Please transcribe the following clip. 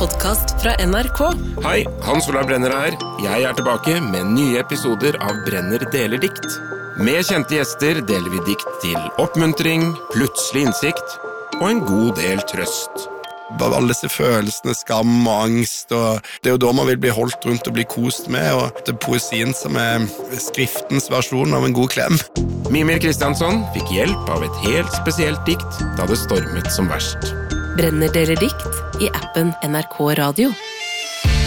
podcast fra NRK. Hei, Hans Olav Brenner her. Jeg tilbake med nye episoder av Brenner deler dikt. Med kjente gjester deler vi dikt til oppmuntring, plutselig innsikt og en god del trøst. Alle disse følelsene, skam og angst, og det er jo da man vil bli holdt rundt og bli kost med, og det er poesien som er skriftens versjon av en god klem. Mimir Kristiansson fikk hjelp av et helt spesielt dikt da det stormet som verst. Brenner deler dikt i appen NRK Radio.